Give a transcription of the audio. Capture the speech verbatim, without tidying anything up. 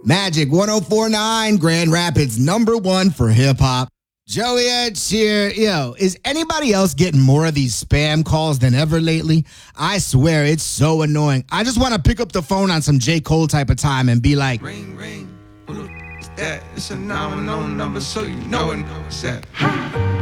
Magic one oh four point nine, Grand Rapids, number one for hip hop. Joey Ed Sheer, yo, is anybody else getting more of these spam calls than ever lately? I swear, it's so annoying. I just want to pick up the phone on some J. Cole type of time and be like, ring, ring, who the f- that? It's a nine one oh number, so you know it, know it's that.